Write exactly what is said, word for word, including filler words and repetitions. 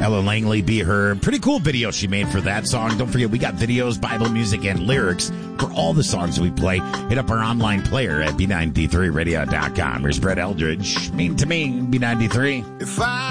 Ella Langley, Be Her. Pretty cool video she made for that song. Don't forget, we got videos, Bible music, and lyrics for all the songs we play. Hit up our online player at B ninety-three radio dot com. Here's Brett Eldridge. Mean to me, B ninety-three. If I